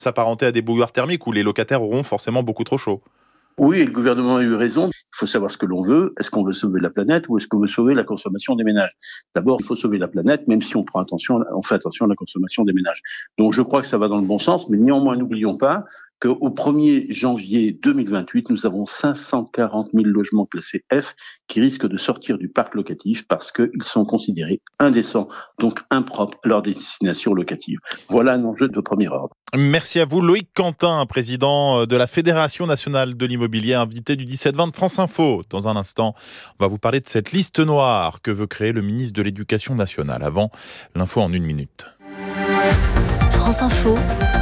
s'apparenter à des bouilloires thermiques où les locataires auront forcément beaucoup trop chaud. Oui, et le gouvernement a eu raison. Il faut savoir ce que l'on veut. Est-ce qu'on veut sauver la planète ou est-ce qu'on veut sauver la consommation des ménages? D'abord, il faut sauver la planète, même si on fait attention à la consommation des ménages. Donc, je crois que ça va dans le bon sens, mais néanmoins, n'oublions pas qu'au 1er janvier 2028, nous avons 540 000 logements classés F qui risquent de sortir du parc locatif parce qu'ils sont considérés indécents, donc impropres à leur destination locative. Voilà un enjeu de premier ordre. Merci à vous, Loïc Quentin, président de la Fédération nationale de l'immobilier, invité du 17-20 de France Info. Dans un instant, on va vous parler de cette liste noire que veut créer le ministre de l'Éducation nationale. Avant, l'info en 1 minute. France Info,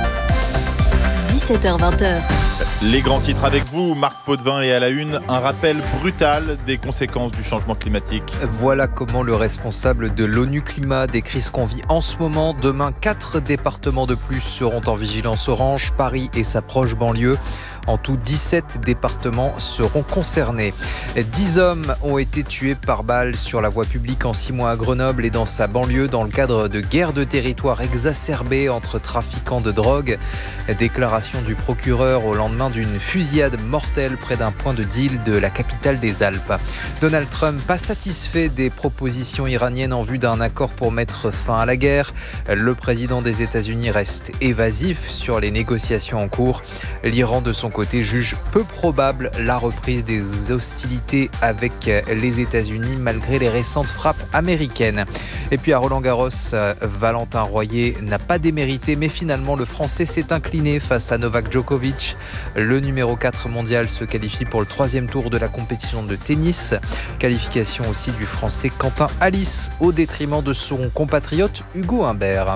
17h-20h. Les grands titres avec vous, Marc Potvin, et à la une, un rappel brutal des conséquences du changement climatique. Voilà comment le responsable de l'ONU Climat décrit ce qu'on vit en ce moment. Demain, 4 départements de plus seront en vigilance orange, Paris et sa proche banlieue. En tout, 17 départements seront concernés. 10 hommes ont été tués par balle sur la voie publique en 6 mois à Grenoble et dans sa banlieue dans le cadre de guerres de territoire exacerbées entre trafiquants de drogue. Déclaration du procureur au lendemain d'une fusillade mortelle près d'un point de deal de la capitale des Alpes. Donald Trump, pas satisfait des propositions iraniennes en vue d'un accord pour mettre fin à la guerre. Le président des États-Unis reste évasif sur les négociations en cours. L'Iran, de son côté, juge peu probable la reprise des hostilités avec les États-Unis malgré les récentes frappes américaines. Et puis à Roland-Garros, Valentin Royer n'a pas démérité, mais finalement le Français s'est incliné face à Novak Djokovic. Le numéro 4 mondial se qualifie pour le 3e tour de la compétition de tennis. Qualification aussi du Français Quentin Halys au détriment de son compatriote Hugo Humbert.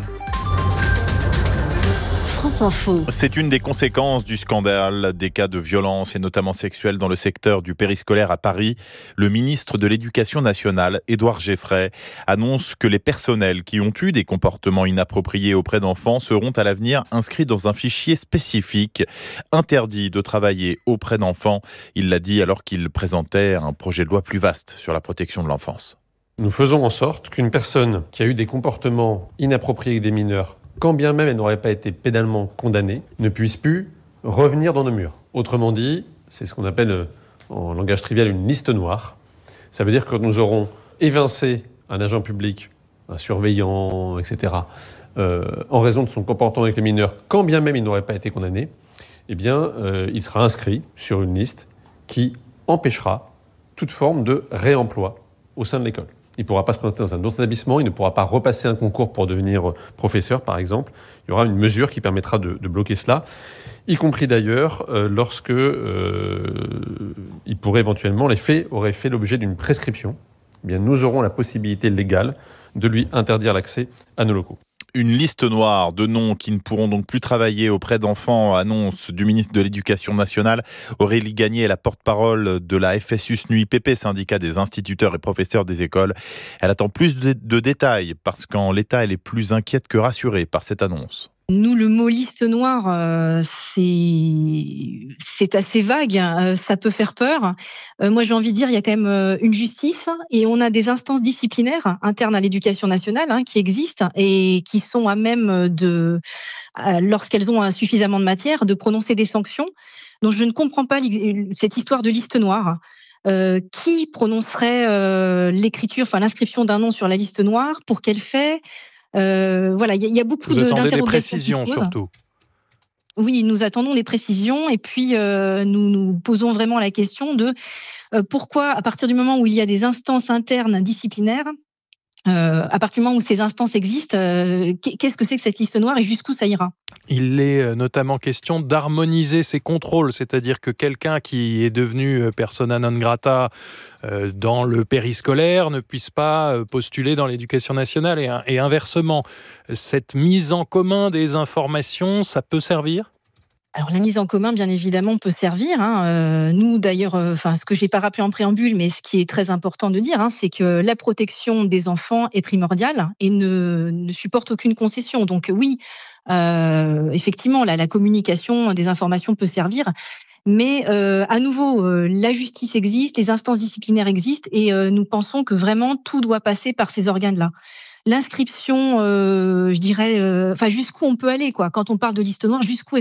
France Info. C'est une des conséquences du scandale des cas de violence et notamment sexuelle dans le secteur du périscolaire à Paris. Le ministre de l'Éducation nationale, Édouard Geffray, annonce que les personnels qui ont eu des comportements inappropriés auprès d'enfants seront à l'avenir inscrits dans un fichier spécifique, interdit de travailler auprès d'enfants. Il l'a dit alors qu'il présentait un projet de loi plus vaste sur la protection de l'enfance. Nous faisons en sorte qu'une personne qui a eu des comportements inappropriés avec des mineurs, quand bien même elle n'aurait pas été pénalement condamnée, ne puisse plus revenir dans nos murs. Autrement dit, c'est ce qu'on appelle en langage trivial une liste noire. Ça veut dire que nous aurons évincé un agent public, un surveillant, etc., en raison de son comportement avec les mineurs, quand bien même il n'aurait pas été condamné, eh bien, il sera inscrit sur une liste qui empêchera toute forme de réemploi au sein de l'école. Il ne pourra pas se présenter dans un autre établissement, il ne pourra pas repasser un concours pour devenir professeur, par exemple. Il y aura une mesure qui permettra de bloquer cela, y compris d'ailleurs lorsque il pourrait éventuellement, les faits auraient fait l'objet d'une prescription. Eh bien, nous aurons la possibilité légale de lui interdire l'accès à nos locaux. Une liste noire de noms qui ne pourront donc plus travailler auprès d'enfants, annonce du ministre de l'Éducation nationale. Aurélie Gagné est la porte-parole de la FSU-SNUIPP, syndicat des instituteurs et professeurs des écoles. Elle attend plus de détails parce qu'en l'état, elle est plus inquiète que rassurée par cette annonce. Nous, le mot liste noire, c'est assez vague, ça peut faire peur. Moi, j'ai envie de dire, il y a quand même une justice et on a des instances disciplinaires internes à l'éducation nationale qui existent et qui sont à même de, lorsqu'elles ont suffisamment de matière, de prononcer des sanctions. Donc, je ne comprends pas cette histoire de liste noire. Qui prononcerait l'inscription d'un nom sur la liste noire? Pour quel fait? Voilà, il y a beaucoup d'interrogations. Vous attendez des précisions surtout. Oui, nous attendons des précisions et puis nous posons vraiment la question de pourquoi, à partir du moment où il y a des instances internes disciplinaires, à partir du moment où ces instances existent, qu'est-ce que c'est que cette liste noire et jusqu'où ça ira? Il est notamment question d'harmoniser ces contrôles, c'est-à-dire que quelqu'un qui est devenu persona non grata dans le périscolaire ne puisse pas postuler dans l'éducation nationale et inversement. Cette mise en commun des informations, ça peut servir ? Alors la mise en commun, bien évidemment, peut servir. Nous, d'ailleurs, ce que j'ai pas rappelé en préambule, mais ce qui est très important de dire, c'est que la protection des enfants est primordiale et ne supporte aucune concession. Donc oui, effectivement, la communication des informations peut servir. Mais à nouveau, la justice existe, les instances disciplinaires existent et nous pensons que vraiment tout doit passer par ces organes-là. L'inscription, je dirais, jusqu'où on peut aller, quoi. Quand on parle de liste noire, jusqu'où